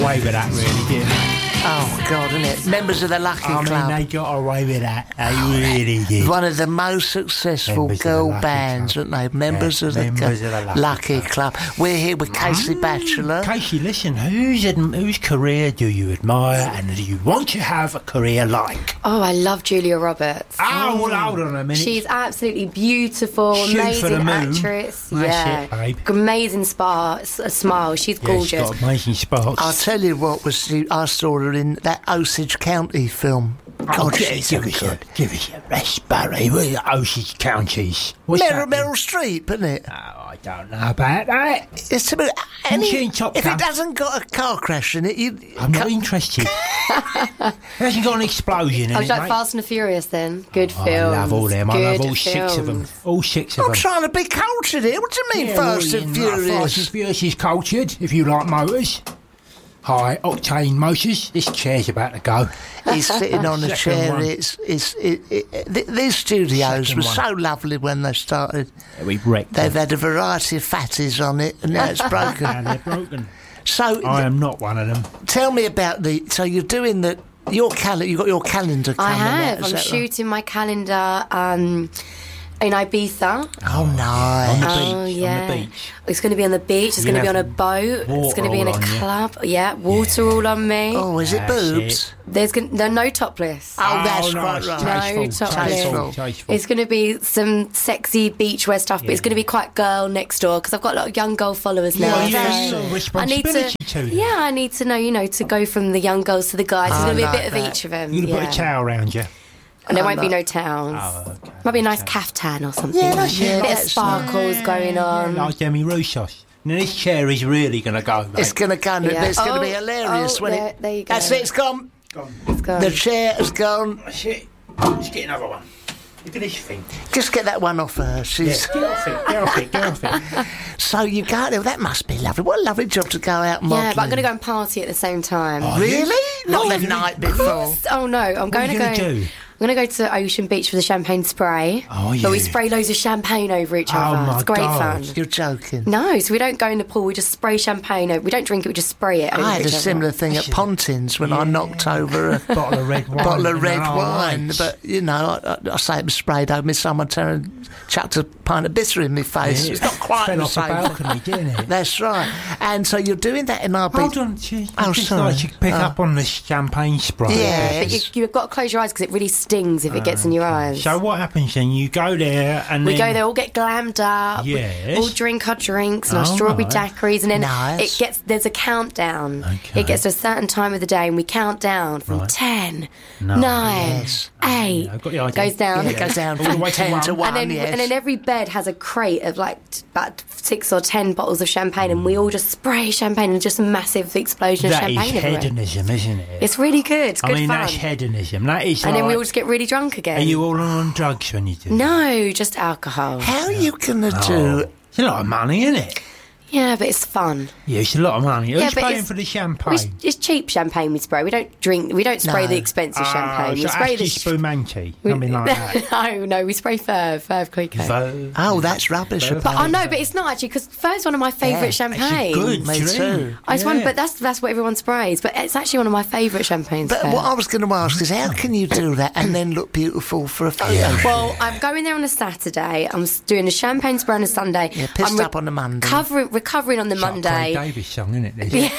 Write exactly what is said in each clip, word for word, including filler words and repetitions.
away with that, really, didn't they? Oh, God, isn't it? Members of the Lucky I Club. mean, they got away with that. They really did. One of the most successful Members of the girl Lucky bands, Club. aren't they? Members, Yeah, of, the members Lu- of the Lucky Lucky Club. We're here with Casey Batchelor. Casey, listen, whose, adm- whose career do you admire and do you want to have a career like? Oh, I love Julia Roberts. Oh, well, hold on a minute. She's absolutely beautiful, Shoot for the amazing moon. actress. That's yeah, it, babe. amazing spa, s- a smile. She's Yeah, gorgeous. she's got amazing sparks. I'll tell you what was the, I saw her in that Osage County film. God, Oh, she's give, so us good. a, give us a rest, Barry. We're Osage counties. What's Meryl, that then? Meryl Streep, isn't it? Oh, I don't know about that. It's to me, any, she in Top if Gun? it hasn't got a car crash in it, you. I'm not ca- interested. It hasn't got an explosion in I was it, like mate. Fast and the Furious then. Good Oh, films. I love all them. I Good love all six of them. films. All six of I'm them. trying to be cultured here. What do you mean, Yeah, Fast well, and you know, Fast and Furious? Furious is cultured, if you like motors. High octane motors. This chair's about to go. He's sitting on a Second chair. one. It's, it's, it, it, th- these studios Second were one. so lovely when they started. Yeah, we wrecked They've them. had a variety of fatties on it, and now it's broken. And they're broken. So, I am not one of them. tell me about the. So you're doing the your calendar. You got your calendar I coming out. have. is I'm that right? shooting my calendar um, in Ibiza. Oh, On nice. the Oh, beach. yeah. On the beach. It's going to be on the beach. It's You're going to be on gonna a boat. It's water going to be in a all on you. club. Yeah, water all on me. Oh, is it That's boobs? it. There's gonna, no, no topless. Oh, that's nice. quite right. No, Tasteful, topless. tasteful, tasteful. It's going to be some sexy beachwear stuff, but it's Yeah. going to be quite girl next door because I've got a lot of young girl followers now. Well, Yeah, yeah, so so I need to, responsibility to them. yeah, I need to know, you know, to go from the young girls to the guys. There's I going to be a like bit of that. each of them. You're going to yeah. put a towel around you. And there I won't be no like- towels. Oh, okay. Might be a nice Okay. caftan or something. Yeah, that's- a bit that's of sparkles going on. Like Demi Roussos. Now, this chair is really going to go, mate. It's going to go. Yeah. It's going to Oh, be hilarious oh, when there- it. there you go. That's it. It's gone. It's gone. The chair has gone. That's it. Let's get another one. Look at this thing. Just get that one off her. She's Get off it, get off it, get off it. so you go there. That must be lovely. What a lovely job to go out modelling. Yeah, but I'm going to go and party at the same time. Oh, Really? Not What are the you gonna- night before. Oh no, I'm going are to you go. gonna do? I'm going to go to Ocean Beach for the champagne spray. Oh, But we yeah. spray loads of champagne over each Oh, other. my It's great God. fun. You're joking. No, so we don't go in the pool. We just spray champagne over. We don't drink it. We just spray it over I had a each other. similar thing at Pontins when I knocked over a Bottle of red wine. bottle of and red an wine. ice. But, you know, I, I, I say it was sprayed over me. Someone turned, chucked a pint of bitter in my face. Yeah. It's not quite Fell the off the same. balcony, didn't it? That's right. And so you're doing that in our Hold beach. on, she, Oh, I just sorry. thought you pick Oh. up on the champagne spray. Yeah. But you, you've got to close your eyes because it really stings if it gets in your eyes. So what happens then? You go there and we then... go there, all get glammed up. Yes. All drink our drinks and our Oh, strawberry right. daiquiris, and then Nice. it gets. There's a countdown. Okay. It gets to a certain time of the day, and we count down from Right. ten, No. nine, Yes. eight. Yeah, I've got the idea. Goes down. It goes down All the from way to ten to one. one, And then, yes. and then every bed has a crate of like t- about six or ten bottles of champagne, and we all just spray champagne and just a massive explosion That of is champagne everywhere. hedonism, isn't it? It's really good. It's good I mean, fun. that's hedonism. That is and like... then we all just get really drunk again. Are you all on drugs when you do that? No, just alcohol. How are you going to Oh, do... it's a lot of money, isn't it? Yeah, but it's fun. Yeah, it's a lot of money. Who's yeah, but paying it's, for the we- champagne? It's cheap champagne we spray. We don't drink. We don't spray No. the expensive champagne. Oh, We so spray the. Ashley Spumante, something like that. no, no, we spray Ferv, Ferv Clicquot. Vo- Oh, that's rubbish. But- But oh no, but it's not actually because Ferv's one of my favourite Yeah, champagnes. Good, Me drink. too. I just want, Yeah. but that's that's what everyone sprays. But it's actually one of my favourite champagnes. But Ferv. what I was going to ask is, how can you do that and then look beautiful for a photo? Yeah. Well, I'm going there on a Saturday. I'm s- doing a champagne spray on a Sunday. Yeah, pissed I'm up on the Monday. Covering, recovering on the It's like a Craig Monday. Davis song, isn't it? This?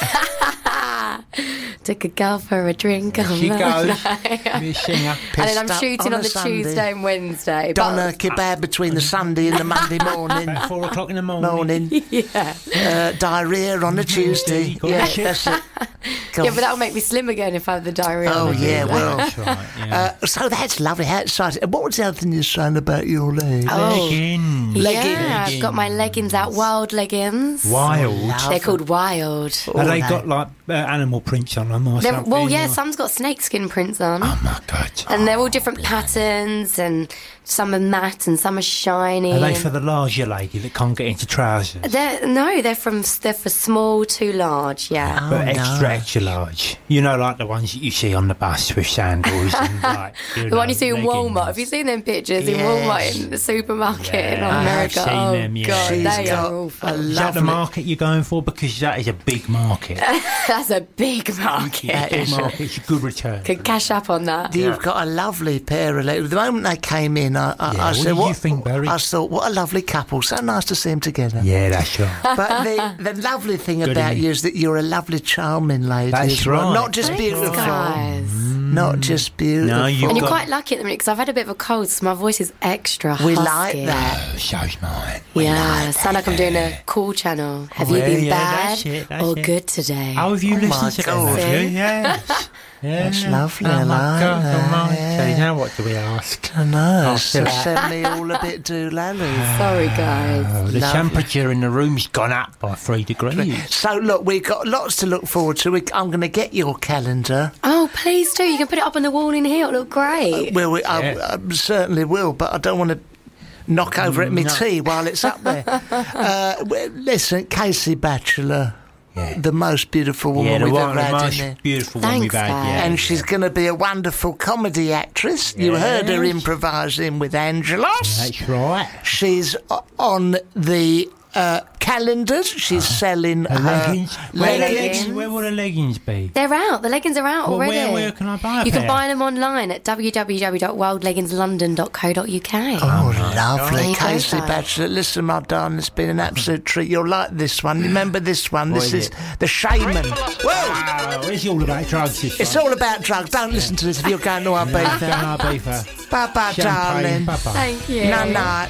Took a girl for a drink on She Monday. goes. Be a singer. And then I'm Pissed up shooting on on, a the Sunday. Tuesday and Wednesday. Doner But, kebab between the Sunday and the Monday morning. About four o'clock in the morning. morning. yeah. Uh, diarrhea on a Tuesday. you got Yeah, the shit. that's it. Go Yeah, on. but that'll make me slim again if I have the diarrhea. Oh, on. yeah, well. That's right, yeah. Uh, so that's lovely. How exciting. And what was the other thing you were saying about your leg? Oh. Leggings. Yeah, I've got my leggings out, wild leggings. Wild. Love They're called Wild. Have they Oh, got like uh, animal prints on them or They're, something? well, yeah, or- some's got snakeskin prints on. Oh my God. And they're all different patterns, and some are matte and some are shiny. Are they and- for the larger lady that can't get into trousers? They're, no, they're from they're for small to large. Yeah. But Oh, extra, no. extra large. You know, like the ones that you see on the bus with sandals and like. You The know, one you see in leggings. Walmart. Have you seen them pictures in Yes. Walmart in the supermarket in Yeah, I have America? seen oh them, yeah. God, She's they got are awful. a Is that the lovely- market you're going for? Because that is a big market. That's a big market. Yeah, big market. It's a good return. Could cash up on that. You've got a lovely pair of legs. The moment they came in, I, I, Yeah, I what said, did "What?" you think, Barry? I thought, "What a lovely couple! So nice to see them together." Yeah, that's right. But the, the lovely thing Good about innit? you is that you're a lovely, charming lady. That's as well. right. Not just Thanks, beautiful, guys. not just beautiful. No, you've And you're got- quite lucky at the minute because I've had a bit of a cold, so my voice is extra We husky. like that. Oh, so's mine. Yeah, sound like I'm doing a cool channel. Have Oh, you yeah, been yeah, bad that's it, that's or it. good today? How have you Oh, my listened to God. them? have you? See? Yes. Yeah. That's lovely, Oh I my like God that, almighty. yeah. Now what do we ask? I know. Oh, so yeah. send me all a bit doolally. Sorry, guys. Oh, the Lovely. temperature in the room's gone up by three degrees. So look, we've got lots to look forward to. We, I'm going to get your calendar. Oh, please do. You can put it up on the wall in here. It'll look great. Well, we, I, Yeah. I certainly will, but I don't want to knock over at me No. tea while it's up there. uh, well, listen, Casey Batchelor, Yeah. the most beautiful woman Yeah, the we've one, ever the had most in here. beautiful one Thanks, we've had. guys. Yeah. And she's going to be a wonderful comedy actress. You heard her Yes. improvising with Angelos. That's right. She's o- on the uh, calendars. She's selling Her her leggings. Where, the leggings. leggings. Where will the leggings be? They're out. The leggings are out Well, already. where- where can I buy a You can pair? buy them online at w w w dot wild leggings london dot co dot u k. Oh, There lovely. you go, Casey guys. Batchelor. Listen, my darling, it's been an absolute treat. You'll like this one. Remember this one? What This is is it? The Shaman. Whoa! Oh, it's all about drugs. This It's one. all about drugs. Don't listen to this if you're going to Ibiza. Don't I beef her? Bye-bye, Champagne. darling. Bye-bye. Thank you. Night-night.